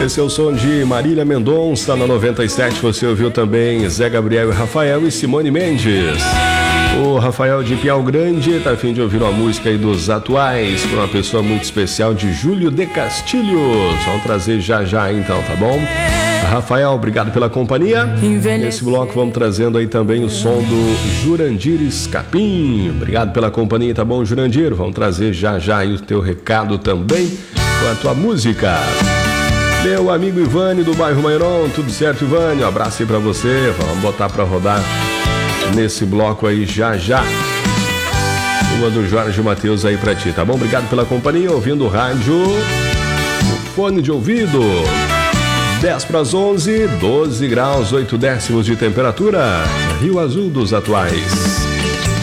Esse é o som de Marília Mendonça na 97. Você ouviu também Zé Gabriel e Rafael e Simone Mendes. O Rafael de Piau Grande tá a fim de ouvir uma música aí dos atuais para uma pessoa muito especial, de Júlio de Castilhos. Vamos trazer já então, tá bom? Rafael, obrigado pela companhia. Nesse bloco vamos trazendo aí também o som do Jurandir Escapim. Obrigado pela companhia, tá bom, Jurandir? Vamos trazer já aí o teu recado também com a tua música. Meu amigo Ivane do bairro Mairon, tudo certo, Ivane? Um abraço aí pra você. Vamos botar pra rodar nesse bloco aí já. Uma do Jorge Matheus aí pra ti, tá bom? Obrigado pela companhia, ouvindo o rádio, o fone de ouvido. 10 para as 11, 12 graus, 8 décimos de temperatura. Rio Azul dos atuais.